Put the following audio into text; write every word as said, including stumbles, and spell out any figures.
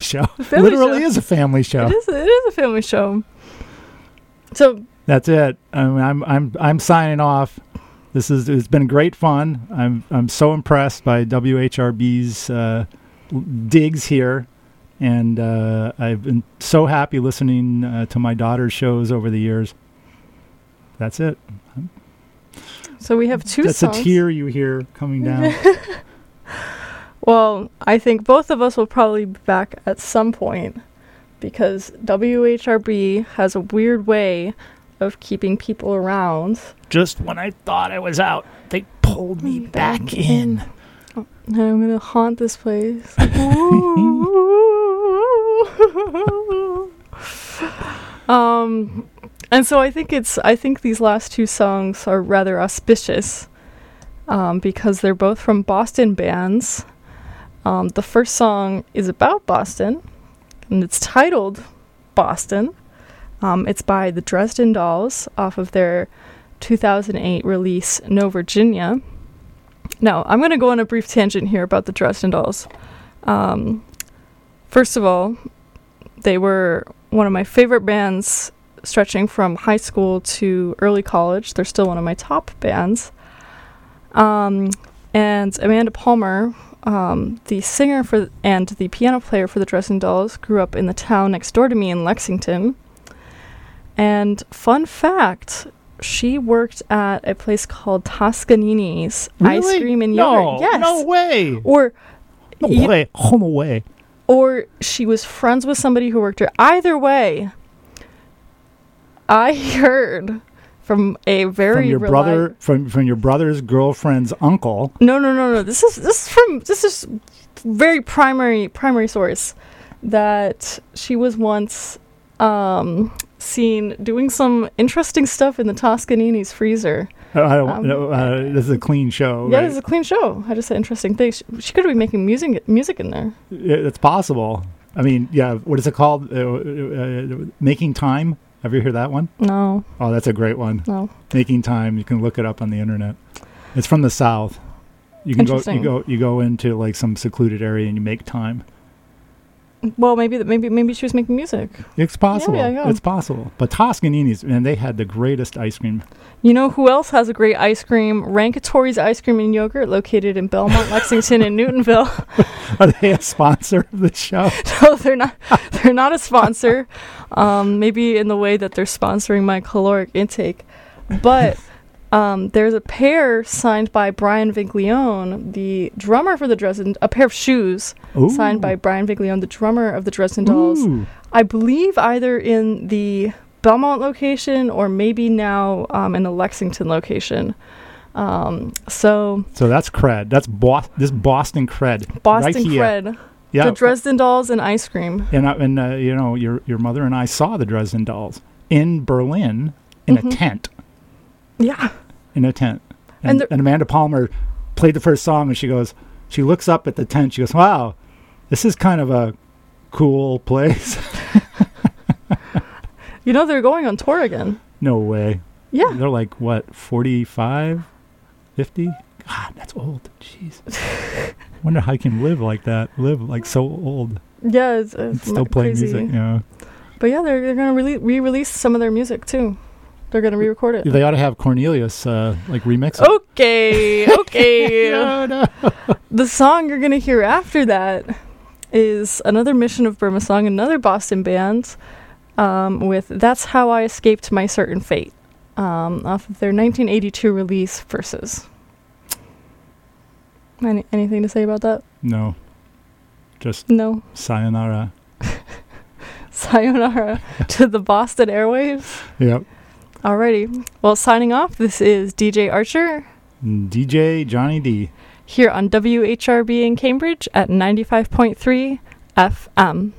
show. Family Literally show. is a family show. It is. It is a family show. So that's it. I mean, I'm I'm I'm signing off. This is it's been great fun. I'm I'm so impressed by W H R B's uh, digs here, and uh, I've been so happy listening uh, to my daughter's shows over the years. That's it. So we have two That's songs. a tear you hear coming down. Well, I think both of us will probably be back at some point because W H R B has a weird way of keeping people around. Just when I thought I was out, they pulled me back, back in. Oh, and I'm going to haunt this place. um, and so I think it's, I think these last two songs are rather auspicious um, because they're both from Boston bands. Um, the first song is about Boston, and it's titled Boston. Um, it's by the Dresden Dolls off of their two thousand eight release, No Virginia. Now, I'm going to go on a brief tangent here about the Dresden Dolls. Um, first of all, they were one of my favorite bands stretching from high school to early college. They're still one of my top bands. Um, and Amanda Palmer, um, the singer for and the piano player for the Dresden Dolls, grew up in the town next door to me in Lexington. And fun fact, she worked at a place called Toscanini's Really? Ice Cream and no, Yogurt. Yes. No way. Or No y- way. Oh, no way. Or she was friends with somebody who worked there. Either way, I heard from a very From your reli- brother, from from your brother's girlfriend's uncle. No, no, no, no. This is this is from this is very primary primary source that she was once um, seen doing some interesting stuff in the Toscanini's freezer. Uh, I don't Um, know. Uh, this is a clean show. Yeah, right? it's a clean show. I just said interesting things. She, she could be making music music in there. It's possible. I mean, yeah. What is it called? Uh, uh, Making Time. Have you heard that one? No, Oh, that's a great one. no. Making Time. You can look it up on the internet. It's from the South. You can go. You Interesting. go. You go into like some secluded area and you make time. Well, maybe that maybe maybe she was making music. It's possible. yeah, yeah. It's possible. But Toscanini's, man, they had the greatest ice cream. You know who else has a great ice cream? Rankatori's Ice Cream and Yogurt, located in Belmont, Lexington, and Newtonville. Are they a sponsor of the show? No, they're not. They're not a sponsor. Um, maybe in the way that they're sponsoring my caloric intake, but um, there's a pair signed by Brian Viglione, the drummer for the Dresden. A pair of shoes Ooh. signed by Brian Viglione, the drummer of the Dresden Dolls. Ooh. I believe either in the Belmont location or maybe now um, in the Lexington location. Um, so So that's cred. That's Bos- this Boston cred. Boston right here. cred. Yeah. The Dresden Dolls and ice cream. And, uh, and uh, you know, your your mother and I saw the Dresden Dolls in Berlin in Mhm. a tent. Yeah. In a tent. And And, the- and Amanda Palmer played the first song, and she goes, she looks up at the tent. She goes, "Wow, this is kind of a cool place." You know, they're going on tour again. No way. Yeah. They're like, what, forty-five, fifty? God, that's old. Jeez. Wonder how you can live like that. Live like so old. Yeah, it's, it's And still ma- play crazy. music. Yeah. But yeah, they're, they're going to re- re-release some of their music too. They're going to re-record it. They ought to have Cornelius uh, like remix it. Okay, okay. No, no. The song you're going to hear after that is another Mission of Burma song, another Boston band, um, with That's How I Escaped My Certain Fate, um, off of their nineteen eighty-two release, Versus. Any, anything to say about that? No. Just No. sayonara. Sayonara to the Boston airwaves. Yep. Alrighty. Well, signing off, this is D J Archer D J Johnny D. here on W H R B in Cambridge at ninety-five point three F M.